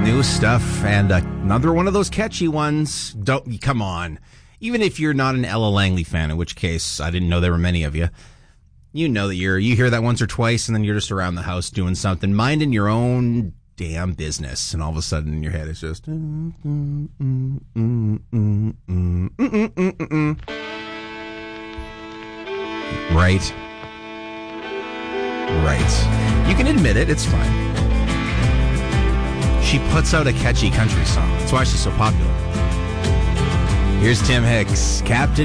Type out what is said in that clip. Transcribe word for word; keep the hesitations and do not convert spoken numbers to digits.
New stuff, and uh, another one of those catchy ones. Don't come on. Even if you're not an Ella Langley fan, in which case I didn't know there were many of you. You know that you're you hear that once or twice, and then you're just around the house doing something, minding your own damn business, and all of a sudden in your head it's just mm, mm, mm, mm, mm, mm, mm, mm, mm, mm. Right. Right. You can admit it. It's fine. She puts out a catchy country song. That's why she's so popular. Here's Tim Hicks, Captain